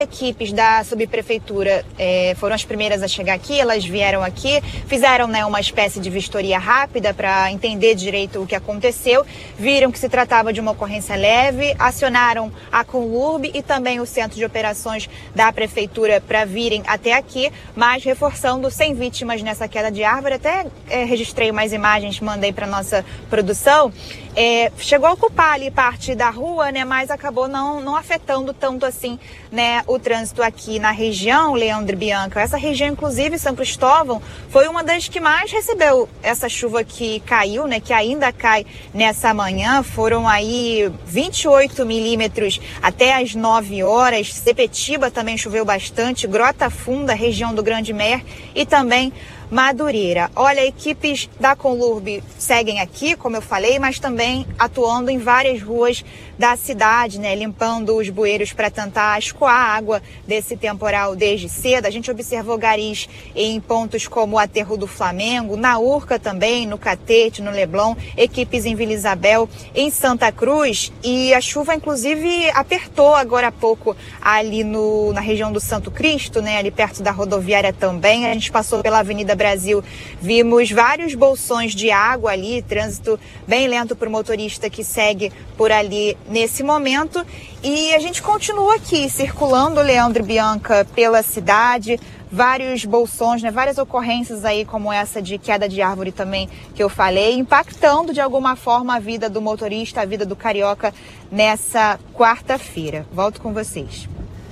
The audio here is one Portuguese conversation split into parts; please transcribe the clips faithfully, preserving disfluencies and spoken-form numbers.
Equipes da subprefeitura eh, foram as primeiras a chegar aqui, elas vieram aqui, fizeram, né, uma espécie de vistoria rápida para entender direito o que aconteceu, viram que se tratava de uma ocorrência leve, acionaram a Conlurb e também o Centro de Operações da Prefeitura para virem até aqui, mas reforçando sem vítimas nessa queda de árvore. Até eh, registrei umas imagens, mandei para nossa produção. É, chegou a ocupar ali parte da rua, né, mas acabou não, não afetando tanto assim, né, o trânsito aqui na região, Leandro e Bianca. Essa região, inclusive, São Cristóvão, foi uma das que mais recebeu essa chuva que caiu, né, que ainda cai nessa manhã. Foram aí vinte e oito milímetros até as nove horas. Sepetiba também choveu bastante, Grota Funda, região do Grande Mer e também Madureira. Olha, equipes da Conlurb seguem aqui, como eu falei, mas também atuando em várias ruas da cidade, né, limpando os bueiros para tentar escoar a água desse temporal desde cedo. A gente observou garis em pontos como o Aterro do Flamengo, na Urca também, no Catete, no Leblon, equipes em Vila Isabel, em Santa Cruz, e a chuva inclusive apertou agora há pouco ali no, na região do Santo Cristo, né, ali perto da rodoviária também. A gente passou pela Avenida Brasil, vimos vários bolsões de água ali, trânsito bem lento para o motorista que segue por ali nesse momento. E a gente continua aqui circulando, Leandro e Bianca, pela cidade, vários bolsões, né, várias ocorrências aí como essa de queda de árvore também que eu falei, impactando de alguma forma a vida do motorista, a vida do carioca nessa quarta-feira. Volto com vocês.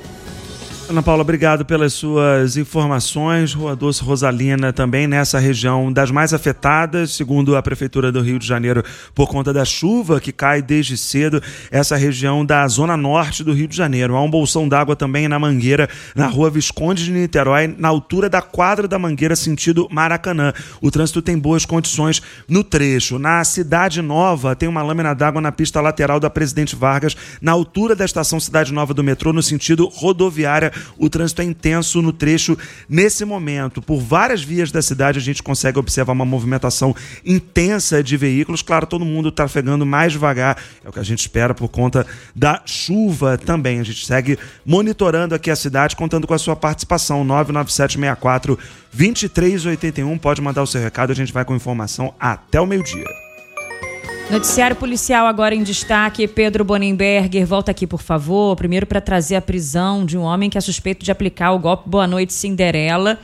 Ana Paula, obrigado pelas suas informações. Rua Doce Rosalina também nessa região das mais afetadas, segundo a Prefeitura do Rio de Janeiro, por conta da chuva que cai desde cedo, essa região da zona norte do Rio de Janeiro. Há um bolsão d'água também na Mangueira, na Rua Visconde de Niterói, na altura da quadra da Mangueira, sentido Maracanã. O trânsito tem boas condições no trecho. Na Cidade Nova, tem uma lâmina d'água na pista lateral da Presidente Vargas, na altura da estação Cidade Nova do metrô, no sentido rodoviária. O trânsito é intenso no trecho nesse momento. Por várias vias da cidade a gente consegue observar uma movimentação intensa de veículos. Claro, todo mundo trafegando mais devagar, é o que a gente espera por conta da chuva também. A gente segue monitorando aqui a cidade, contando com a sua participação. nove nove sete seis quatro, dois três oito um. Pode mandar o seu recado, a gente vai com informação até o meio-dia. Noticiário policial agora em destaque. Pedro Bonenberger, volta aqui, por favor. Primeiro para trazer a prisão de um homem que é suspeito de aplicar o golpe Boa Noite Cinderela.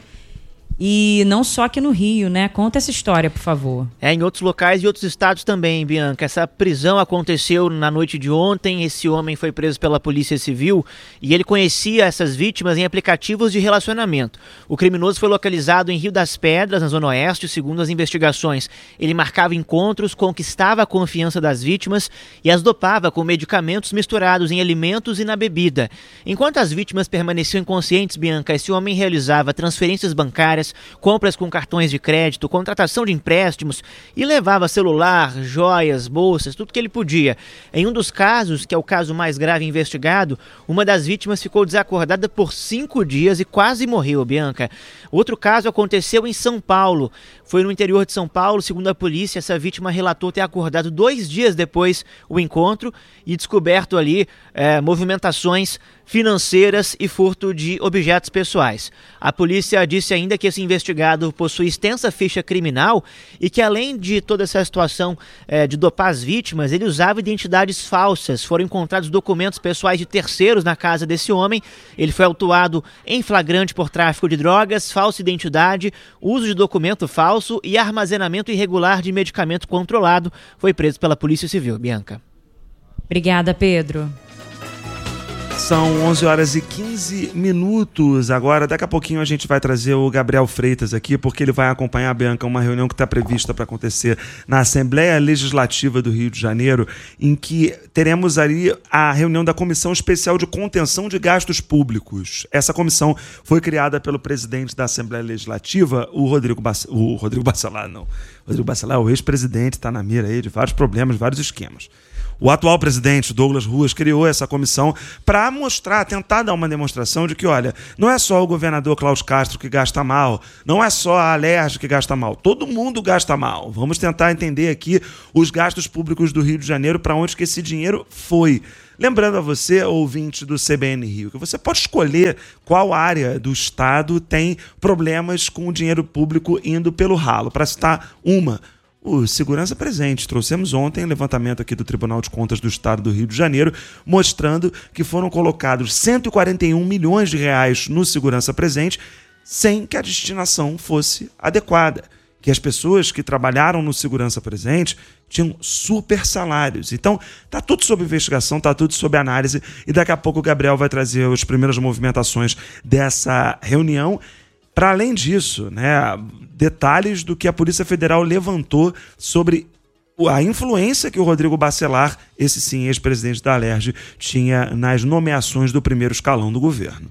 E não só aqui no Rio, né? Conta essa história, por favor. É, em outros locais e outros estados também, Bianca. Essa prisão aconteceu na noite de ontem. Esse homem foi preso pela Polícia Civil e ele conhecia essas vítimas em aplicativos de relacionamento. O criminoso foi localizado em Rio das Pedras, na Zona Oeste, segundo as investigações. Ele marcava encontros, conquistava a confiança das vítimas e as dopava com medicamentos misturados em alimentos e na bebida. Enquanto as vítimas permaneciam inconscientes, Bianca, esse homem realizava transferências bancárias, compras com cartões de crédito, contratação de empréstimos e levava celular, joias, bolsas, tudo que ele podia. Em um dos casos, que é o caso mais grave investigado, uma das vítimas ficou desacordada por cinco dias e quase morreu, Bianca. Outro caso aconteceu em São Paulo. Foi no interior de São Paulo. Segundo a polícia, essa vítima relatou ter acordado dois dias depois o encontro e descoberto ali é, movimentações financeiras e furto de objetos pessoais. A polícia disse ainda que esse investigado possui extensa ficha criminal e que, além de toda essa situação é, de dopar as vítimas, ele usava identidades falsas. Foram encontrados documentos pessoais de terceiros na casa desse homem. Ele foi autuado em flagrante por tráfico de drogas, falsa identidade, uso de documento falso e armazenamento irregular de medicamento controlado. Foi preso pela Polícia Civil, Bianca. Obrigada, Pedro. São onze horas e quinze minutos. Agora, daqui a pouquinho a gente vai trazer o Gabriel Freitas aqui, porque ele vai acompanhar, Bianca, uma reunião que está prevista para acontecer na Assembleia Legislativa do Rio de Janeiro, em que teremos ali a reunião da Comissão Especial de Contenção de Gastos Públicos. Essa comissão foi criada pelo presidente da Assembleia Legislativa, o Rodrigo, Bac... o Rodrigo Bacelar, não. O Rodrigo Bacelar é o ex-presidente, está na mira aí de vários problemas, vários esquemas. O atual presidente, Douglas Ruas, criou essa comissão para mostrar, tentar dar uma demonstração de que, olha, não é só o governador Cláudio Castro que gasta mal, não é só a Alerj que gasta mal, todo mundo gasta mal. Vamos tentar entender aqui os gastos públicos do Rio de Janeiro, para onde que esse dinheiro foi. Lembrando a você, ouvinte do C B N Rio, que você pode escolher qual área do Estado tem problemas com o dinheiro público indo pelo ralo. Para citar uma, o Segurança Presente. Trouxemos ontem um levantamento aqui do Tribunal de Contas do Estado do Rio de Janeiro, mostrando que foram colocados cento e quarenta e um milhões de reais no Segurança Presente sem que a destinação fosse adequada. Que as pessoas que trabalharam no Segurança Presente tinham super salários. Então, está tudo sob investigação, está tudo sob análise, e daqui a pouco o Gabriel vai trazer as primeiras movimentações dessa reunião. Para além disso, né, detalhes do que a Polícia Federal levantou sobre a influência que o Rodrigo Bacelar, esse sim, ex-presidente da Alerj, tinha nas nomeações do primeiro escalão do governo.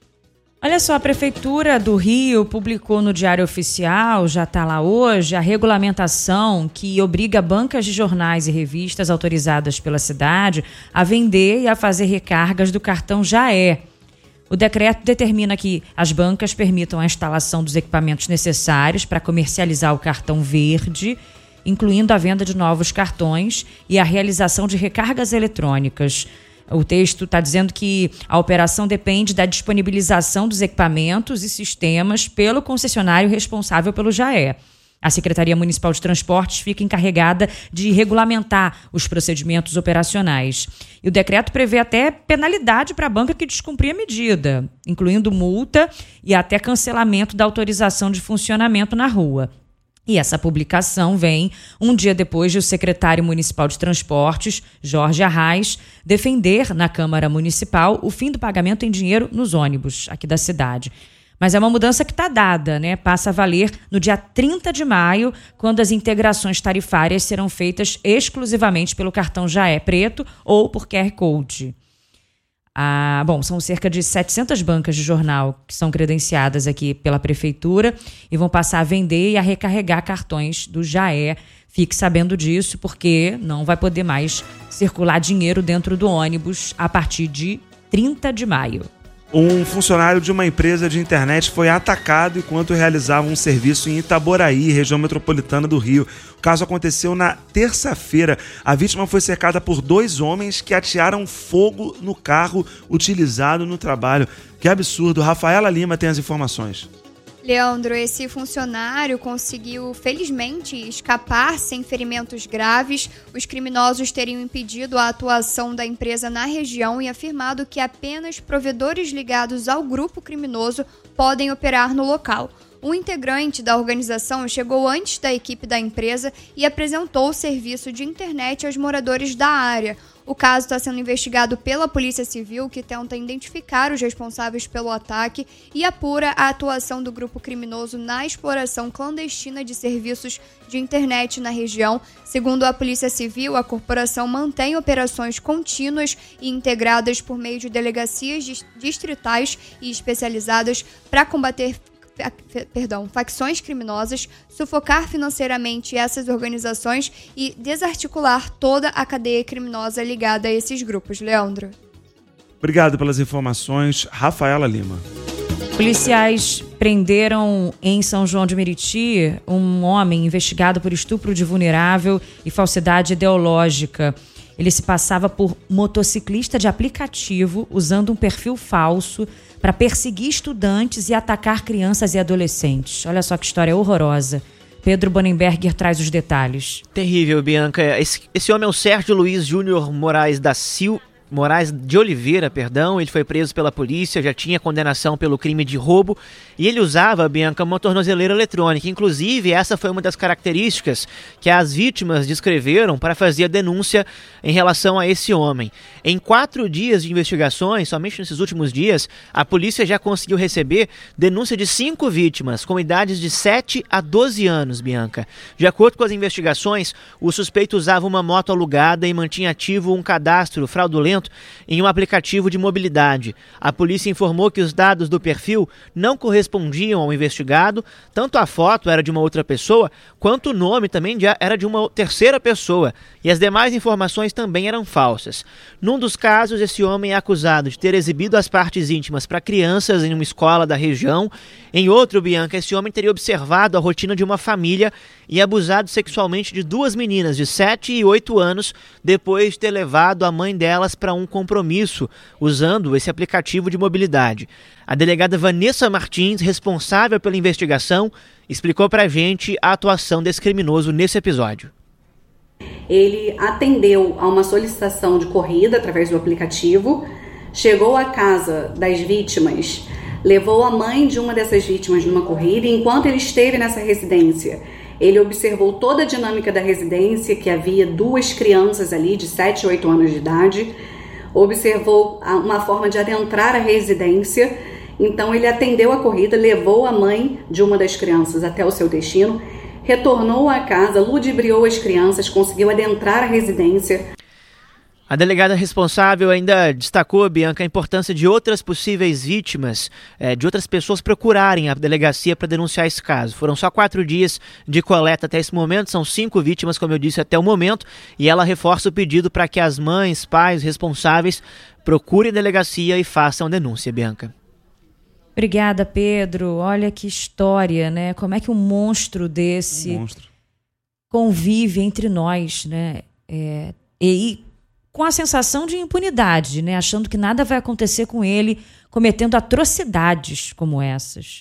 Olha só, a Prefeitura do Rio publicou no Diário Oficial, já está lá hoje, a regulamentação que obriga bancas de jornais e revistas autorizadas pela cidade a vender e a fazer recargas do cartão Jaé. O decreto determina que as bancas permitam a instalação dos equipamentos necessários para comercializar o cartão verde, incluindo a venda de novos cartões e a realização de recargas eletrônicas. O texto está dizendo que a operação depende da disponibilização dos equipamentos e sistemas pelo concessionário responsável pelo Jaé. A Secretaria Municipal de Transportes fica encarregada de regulamentar os procedimentos operacionais. E o decreto prevê até penalidade para a banca que descumprir a medida, incluindo multa e até cancelamento da autorização de funcionamento na rua. E essa publicação vem um dia depois de o secretário municipal de Transportes, Jorge Arraes, defender na Câmara Municipal o fim do pagamento em dinheiro nos ônibus aqui da cidade. Mas é uma mudança que está dada, né? Passa a valer no dia trinta de maio, quando as integrações tarifárias serão feitas exclusivamente pelo cartão Jaé Preto ou por Q R Code. Ah, bom, são cerca de setecentas bancas de jornal que são credenciadas aqui pela Prefeitura e vão passar a vender e a recarregar cartões do Jaé. Fique sabendo disso, porque não vai poder mais circular dinheiro dentro do ônibus a partir de trinta de maio. Um funcionário de uma empresa de internet foi atacado enquanto realizava um serviço em Itaboraí, região metropolitana do Rio. O caso aconteceu na terça-feira. A vítima foi cercada por dois homens que atearam fogo no carro utilizado no trabalho. Que absurdo. Rafaela Lima tem as informações. Leandro, esse funcionário conseguiu, felizmente, escapar sem ferimentos graves. Os criminosos teriam impedido a atuação da empresa na região e afirmado que apenas provedores ligados ao grupo criminoso podem operar no local. Um integrante da organização chegou antes da equipe da empresa e apresentou o serviço de internet aos moradores da área. O caso está sendo investigado pela Polícia Civil, que tenta identificar os responsáveis pelo ataque e apura a atuação do grupo criminoso na exploração clandestina de serviços de internet na região. Segundo a Polícia Civil, a corporação mantém operações contínuas e integradas por meio de delegacias distritais e especializadas para combater Perdão, facções criminosas, sufocar financeiramente essas organizações e desarticular toda a cadeia criminosa ligada a esses grupos. Leandro. Obrigado pelas informações, Rafaela Lima. Policiais prenderam em São João de Meriti um homem investigado por estupro de vulnerável e falsidade ideológica. Ele se passava por motociclista de aplicativo, usando um perfil falso para perseguir estudantes e atacar crianças e adolescentes. Olha só que história horrorosa. Pedro Bonenberger traz os detalhes. Terrível, Bianca. Esse, esse homem é o Sérgio Luiz Júnior Moraes da Silva. Moraes de Oliveira, perdão, ele foi preso pela polícia, já tinha condenação pelo crime de roubo e ele usava, Bianca, uma tornozeleira eletrônica. Inclusive, essa foi uma das características que as vítimas descreveram para fazer a denúncia em relação a esse homem. Em quatro dias de investigações, somente nesses últimos dias, a polícia já conseguiu receber denúncia de cinco vítimas, com idades de sete a doze anos, Bianca. De acordo com as investigações, o suspeito usava uma moto alugada e mantinha ativo um cadastro fraudulento relacionamento em um aplicativo de mobilidade. A polícia informou que os dados do perfil não correspondiam ao investigado, tanto a foto era de uma outra pessoa, quanto o nome também era de uma terceira pessoa, e as demais informações também eram falsas. Num dos casos, esse homem é acusado de ter exibido as partes íntimas para crianças em uma escola da região. Em outro, Bianca, esse homem teria observado a rotina de uma família e abusado sexualmente de duas meninas de sete e oito anos, depois de ter levado a mãe delas para um compromisso, usando esse aplicativo de mobilidade. A delegada Vanessa Martins, responsável pela investigação, explicou para a gente a atuação desse criminoso nesse episódio. Ele atendeu a uma solicitação de corrida através do aplicativo, chegou à casa das vítimas, levou a mãe de uma dessas vítimas numa corrida, e enquanto ele esteve nessa residência, ele observou toda a dinâmica da residência, que havia duas crianças ali de sete e oito anos de idade, observou uma forma de adentrar a residência, então ele atendeu a corrida, levou a mãe de uma das crianças até o seu destino, retornou à casa, ludibriou as crianças, conseguiu adentrar a residência. A delegada responsável ainda destacou, Bianca, a importância de outras possíveis vítimas, é, de outras pessoas procurarem a delegacia para denunciar esse caso. Foram só quatro dias de coleta até esse momento, são cinco vítimas, como eu disse, até o momento, e ela reforça o pedido para que as mães, pais, responsáveis procurem a delegacia e façam denúncia, Bianca. Obrigada, Pedro. Olha que história, né? Como é que um monstro desse Um monstro. convive entre nós, né? É, e com a sensação de impunidade, né? Achando que nada vai acontecer com ele, cometendo atrocidades como essas.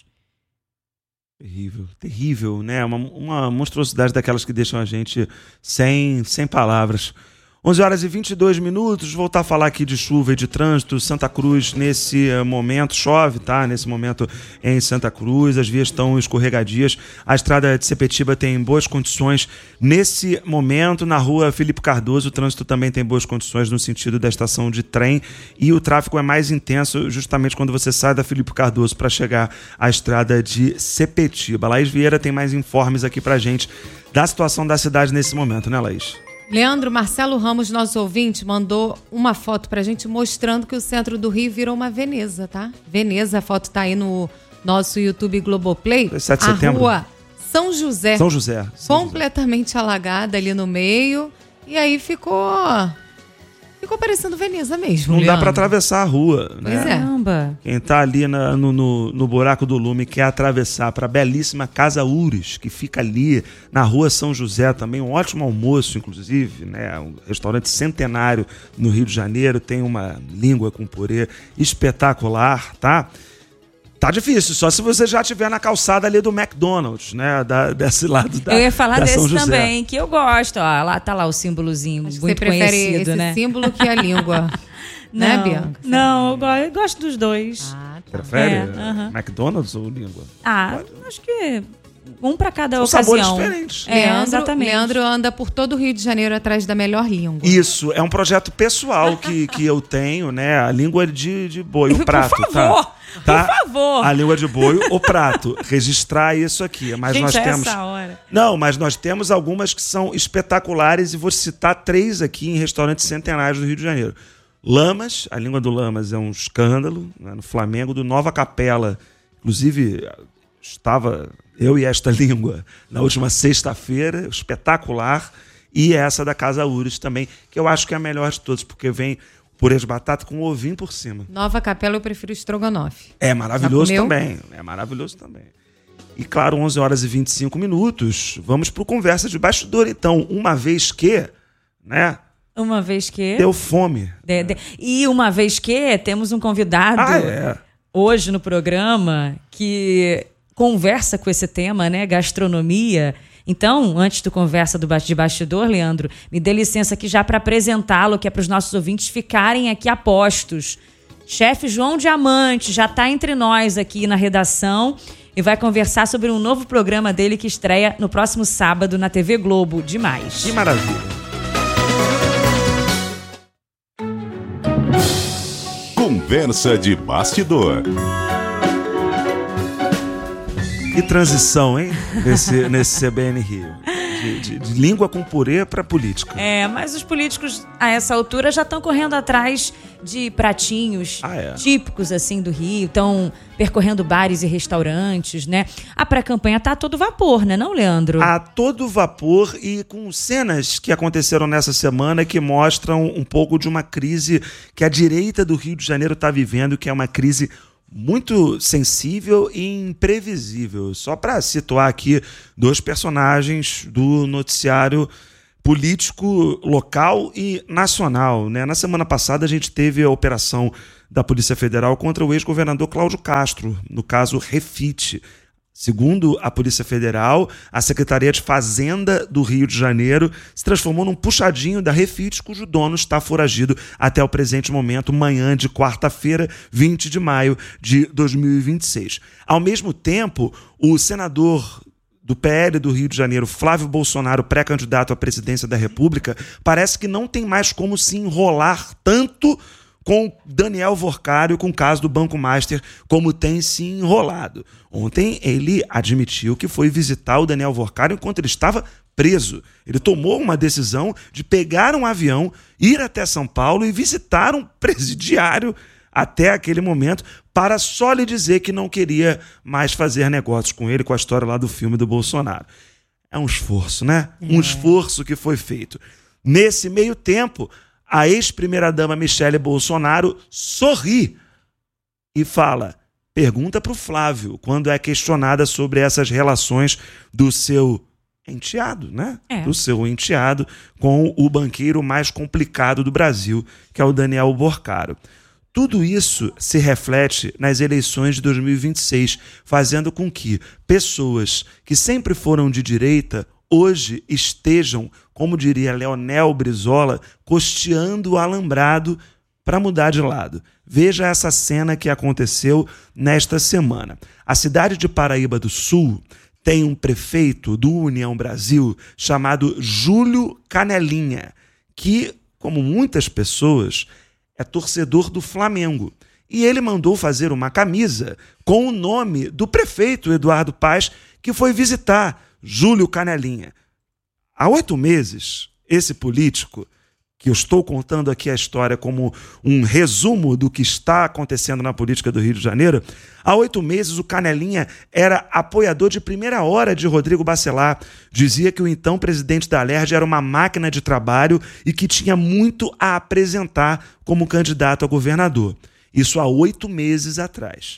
Terrível, terrível, né? Uma, uma monstruosidade daquelas que deixam a gente sem, sem palavras. onze horas e vinte e dois minutos, voltar a falar aqui de chuva e de trânsito. Santa Cruz, nesse momento, chove, tá? Nesse momento em Santa Cruz, as vias estão escorregadias. A estrada de Sepetiba tem boas condições. Nesse momento, na rua Filipe Cardoso, o trânsito também tem boas condições no sentido da estação de trem, e o tráfego é mais intenso justamente quando você sai da Filipe Cardoso para chegar à estrada de Sepetiba. Laís Vieira tem mais informes aqui pra gente da situação da cidade nesse momento, né, Laís? Leandro, Marcelo Ramos, nosso ouvinte, mandou uma foto pra gente mostrando que o centro do Rio virou uma Veneza, tá? Veneza, a foto tá aí no nosso YouTube Globoplay. sete de setembro. A rua São José. São José. São completamente José. alagada ali no meio. E aí ficou... Ficou parecendo Veneza mesmo, Não Leandro. dá para atravessar a rua, né? Pois é. Caramba. Quem tá ali na, no, no, no buraco do lume quer atravessar para a belíssima Casa Ures, que fica ali na rua São José também, um ótimo almoço, inclusive, né? Um restaurante centenário no Rio de Janeiro, tem uma língua com purê espetacular, tá? Tá difícil, só se você já estiver na calçada ali do McDonald's, né? Da, desse lado da Eu ia falar da São desse José. também, que eu gosto. Ó, lá tá lá o símbolozinho Acho que muito você prefere conhecido, esse né? símbolo que a língua. Né, Não, Bianca? não, eu gosto, eu gosto dos dois. Ah, tá. Prefere É, uh-huh. McDonald's ou língua? Ah, acho que um pra cada São sabores ocasião. diferentes. É, Leandro, exatamente. Leandro anda por todo o Rio de Janeiro atrás da melhor língua. Isso, é um projeto pessoal que, que eu tenho, né? A língua de, de boi, o prato, por favor, tá? Tá? por favor. A língua de boi, o prato. Registrar isso aqui. Mas Gente, nós é temos. essa hora. Não, mas nós temos algumas que são espetaculares e vou citar três aqui em restaurantes centenários do Rio de Janeiro. Lamas, a língua do Lamas é um escândalo, né? No Flamengo, do Nova Capela. Inclusive, estava eu e esta língua na última sexta-feira, espetacular. E essa da Casa Ures também, que eu acho que é a melhor de todas, porque vem purê de batata com ovinho por cima. Nova Capela eu prefiro estrogonofe. É maravilhoso Já comeu? também. É maravilhoso também. E claro, onze horas e vinte e cinco minutos. Vamos para o Conversa de Bastidor, então. Uma vez que, né? Uma vez que... Deu fome. De, de, e uma vez que temos um convidado Ah, é. hoje no programa que conversa com esse tema, né? Gastronomia. Então, antes do Conversa do de Bastidor, Leandro, me dê licença aqui já para apresentá-lo, que é para os nossos ouvintes ficarem aqui a postos. Chefe João Diamante já está entre nós aqui na redação e vai conversar sobre um novo programa dele que estreia no próximo sábado na T V Globo. Demais. Que maravilha. Conversa de Bastidor. Que transição, hein? Nesse, nesse C B N Rio. de, de, de língua com purê para política. É, mas os políticos a essa altura já estão correndo atrás de pratinhos ah, é. típicos assim do Rio, estão percorrendo bares e restaurantes, né? A pré-campanha tá a todo vapor, né, não, Leandro? A todo vapor e com cenas que aconteceram nessa semana que mostram um pouco de uma crise que a direita do Rio de Janeiro está vivendo, que é uma crise muito sensível e imprevisível. Só para situar aqui dois personagens do noticiário político local e nacional, né? Na semana passada a gente teve a operação da Polícia Federal contra o ex-governador Cláudio Castro, no caso Refit. Segundo a Polícia Federal, a Secretaria de Fazenda do Rio de Janeiro se transformou num puxadinho da Refit, cujo dono está foragido até o presente momento, manhã de quarta-feira, vinte de maio de dois mil e vinte e seis. Ao mesmo tempo, o senador do P L do Rio de Janeiro, Flávio Bolsonaro, pré-candidato à presidência da República, parece que não tem mais como se enrolar tanto com Daniel Workário, com o caso do Banco Master, como tem se enrolado. Ontem ele admitiu que foi visitar o Daniel Workário enquanto ele estava preso. Ele tomou uma decisão de pegar um avião, ir até São Paulo e visitar um presidiário até aquele momento, para só lhe dizer que não queria mais fazer negócios com ele, com a história lá do filme do Bolsonaro. É um esforço, né? É. Um esforço que foi feito. Nesse meio tempo, a ex-primeira-dama Michele Bolsonaro sorri e fala, pergunta para o Flávio, quando é questionada sobre essas relações do seu enteado, né? É. Do seu enteado com o banqueiro mais complicado do Brasil, que é o Daniel Workário. Tudo isso se reflete nas eleições de dois mil e vinte e seis, fazendo com que pessoas que sempre foram de direita hoje estejam, como diria Leonel Brizola, costeando o alambrado para mudar de lado. Veja essa cena que aconteceu nesta semana. A cidade de Paraíba do Sul tem um prefeito do União Brasil chamado Júlio Canelinha, que, como muitas pessoas, é torcedor do Flamengo. E ele mandou fazer uma camisa com o nome do prefeito Eduardo Paes, que foi visitar Júlio Canelinha. Há oito meses, esse político, que eu estou contando aqui a história como um resumo do que está acontecendo na política do Rio de Janeiro, há oito meses o Canelinha era apoiador de primeira hora de Rodrigo Bacelar, dizia que o então presidente da Alerj era uma máquina de trabalho e que tinha muito a apresentar como candidato a governador. Isso há oito meses atrás.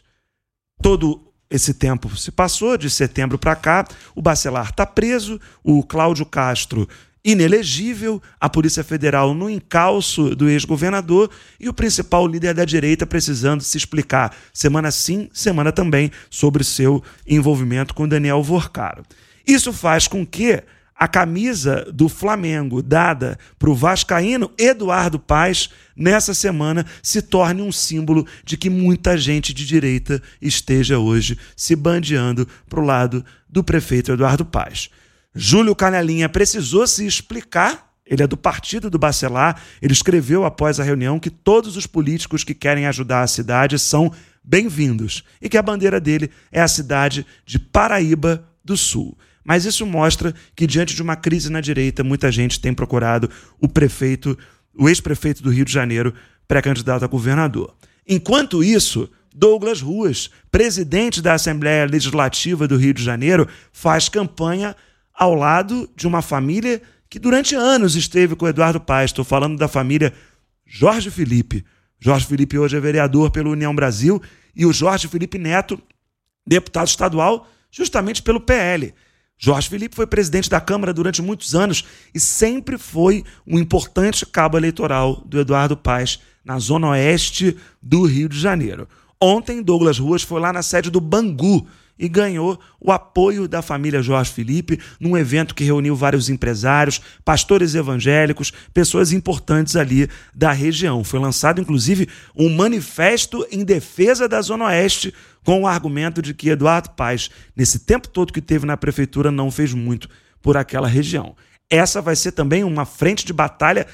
Todo esse tempo se passou, de setembro para cá, o Bacelar está preso, o Cláudio Castro inelegível, a Polícia Federal no encalço do ex-governador e o principal líder da direita precisando se explicar, semana sim, semana também, sobre seu envolvimento com Daniel Workário. Isso faz com que a camisa do Flamengo dada para o vascaíno Eduardo Paes, nessa semana, se torne um símbolo de que muita gente de direita esteja hoje se bandeando para o lado do prefeito Eduardo Paes. Júlio Canelinha precisou se explicar, ele é do partido do Bacelar, ele escreveu após a reunião que todos os políticos que querem ajudar a cidade são bem-vindos e que a bandeira dele é a cidade de Paraíba do Sul. Mas isso mostra que, diante de uma crise na direita, muita gente tem procurado o prefeito, o ex-prefeito do Rio de Janeiro, pré-candidato a governador. Enquanto isso, Douglas Ruas, presidente da Assembleia Legislativa do Rio de Janeiro, faz campanha ao lado de uma família que durante anos esteve com o Eduardo Paes. Estou falando da família Jorge Felipe. Jorge Felipe hoje é vereador pelo União Brasil e o Jorge Felipe Neto, deputado estadual, justamente pelo P L. Jorge Felipe foi presidente da Câmara durante muitos anos e sempre foi um importante cabo eleitoral do Eduardo Paes na zona oeste do Rio de Janeiro. Ontem, Douglas Ruas foi lá na sede do Bangu e ganhou o apoio da família Jorge Felipe num evento que reuniu vários empresários, pastores evangélicos, pessoas importantes ali da região. Foi lançado, inclusive, um manifesto em defesa da Zona Oeste com o argumento de que Eduardo Paes, nesse tempo todo que teve na prefeitura, não fez muito por aquela região. Essa vai ser também uma frente de batalha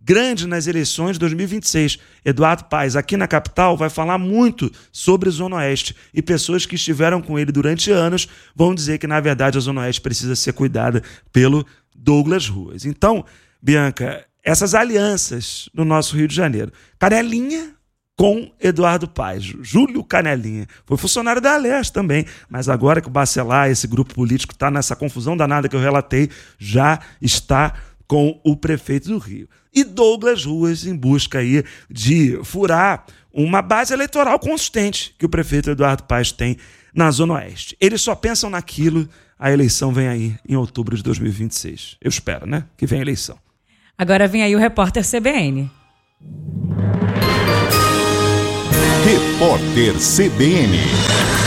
grande nas eleições de dois mil e vinte e seis. Eduardo Paes, aqui na capital, vai falar muito sobre Zona Oeste e pessoas que estiveram com ele durante anos vão dizer que, na verdade, a Zona Oeste precisa ser cuidada pelo Douglas Ruas. Então, Bianca, essas alianças no nosso Rio de Janeiro. Canelinha com Eduardo Paes, Júlio Canelinha. Foi funcionário da Aleste também, mas agora que o Bacelar, esse grupo político, está nessa confusão danada que eu relatei, já está com o prefeito do Rio. E Douglas Ruas em busca aí de furar uma base eleitoral consistente que o prefeito Eduardo Paes tem na Zona Oeste. Eles só pensam naquilo, a eleição vem aí em outubro de dois mil e vinte e seis. Eu espero, né, que venha a eleição. Agora vem aí o repórter C B N. Repórter C B N.